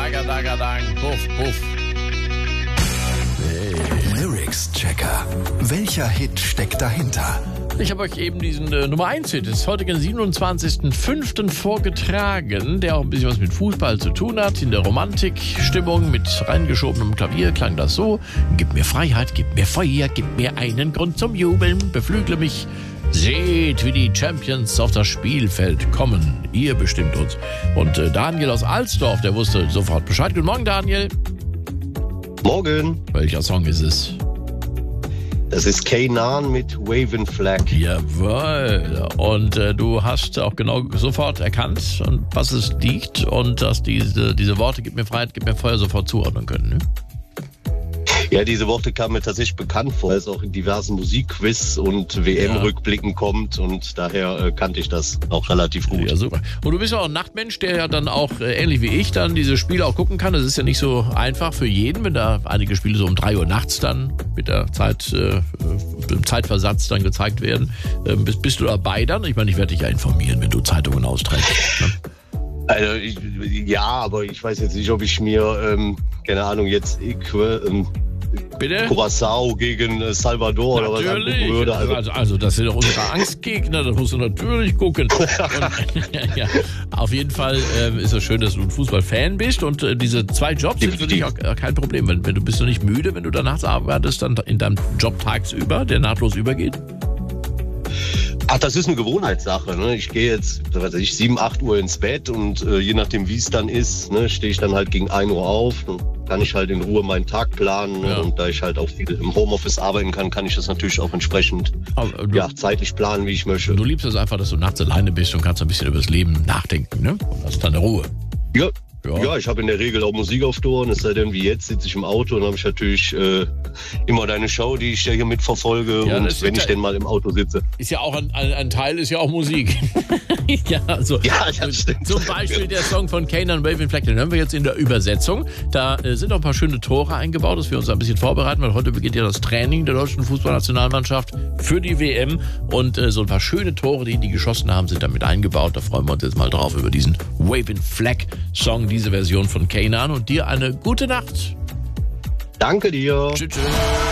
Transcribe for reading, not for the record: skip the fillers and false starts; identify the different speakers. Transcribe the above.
Speaker 1: Dagadang, puff, puff.
Speaker 2: Lyrics-Checker. Welcher Hit steckt dahinter?
Speaker 1: Ich habe euch eben diesen Nummer 1 Hit des heutigen 27.05. vorgetragen, der auch ein bisschen was mit Fußball zu tun hat. In der Romantikstimmung mit reingeschobenem Klavier klang das so: Gib mir Freiheit, gib mir Feuer, gib mir einen Grund zum Jubeln, beflügle mich. Seht, wie die Champions auf das Spielfeld kommen. Ihr bestimmt uns. Und Daniel aus Alsdorf, der wusste sofort Bescheid. Guten Morgen, Daniel.
Speaker 3: Morgen.
Speaker 1: Welcher Song ist es?
Speaker 3: Das ist Kainan mit Waving Flag.
Speaker 1: Jawohl. Und du hast auch genau sofort erkannt, was es liegt und dass diese Worte, gib mir Freiheit, gib mir Feuer, sofort zuordnen können. Ne?
Speaker 3: Ja, diese Worte kamen mir tatsächlich bekannt vor, weil es auch in diversen Musikquiz und WM-Rückblicken kommt und daher kannte ich das auch relativ gut.
Speaker 1: Ja, super. Und du bist ja auch ein Nachtmensch, der ja dann auch, ähnlich wie ich, dann diese Spiele auch gucken kann. Das ist ja nicht so einfach für jeden, wenn da einige Spiele so um 3 Uhr nachts dann mit der im Zeitversatz dann gezeigt werden. Bist du dabei dann? Ich meine, ich werde dich ja informieren, wenn du Zeitungen austrägst. Ne?
Speaker 3: Also, ja, aber ich weiß jetzt nicht, ob ich mir, keine Ahnung, jetzt
Speaker 1: Bitte?
Speaker 3: Curaçao gegen Salvador oder was angucken würde.
Speaker 1: Also das sind doch unsere Angstgegner, das musst du natürlich gucken. Und, ja, auf jeden Fall ist es schön, dass du ein Fußballfan bist und diese 2 Jobs sind für dich auch kein Problem. Wenn du bist du nicht müde, wenn du dann nachts arbeitest, dann in deinem Job tagsüber, der nahtlos übergeht?
Speaker 3: Ach, das ist eine Gewohnheitssache. Ne? Ich gehe jetzt, 7, 8 Uhr ins Bett und je nachdem, wie es dann ist, ne, stehe ich dann halt gegen 1 Uhr auf. Dann kann ich halt in Ruhe meinen Tag planen. Ne? Und da ich halt auch viel im Homeoffice arbeiten kann ich das natürlich auch entsprechend zeitlich planen, wie ich möchte.
Speaker 1: Du liebst es einfach, dass du nachts alleine bist und kannst ein bisschen über das Leben nachdenken. Ne? Und hast dann Ruhe.
Speaker 3: Ja, ich habe in der Regel auch Musik auf die Ohren, es sei denn, wie jetzt sitze ich im Auto und habe ich natürlich immer deine Show, die ich ja hier mitverfolge und wenn ich denn mal im Auto sitze.
Speaker 1: Ist ja auch ein Teil, ist ja auch Musik. Ja, das stimmt. Zum Beispiel der Song von Kainan, Waving Flag, den hören wir jetzt in der Übersetzung. Da sind auch ein paar schöne Tore eingebaut, dass wir uns ein bisschen vorbereiten, weil heute beginnt ja das Training der deutschen Fußballnationalmannschaft für die WM und so ein paar schöne Tore, die geschossen haben, sind damit eingebaut. Da freuen wir uns jetzt mal drauf über diesen Waving Flag Song, diese Version von Kainan, und dir eine gute Nacht.
Speaker 3: Danke dir.
Speaker 1: Tschüss.